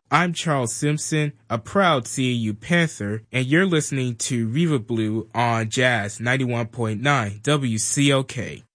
I'm Charles Simpson, a proud CAU Panther, and you're listening to Riva Blue on Jazz 91.9 WCOK.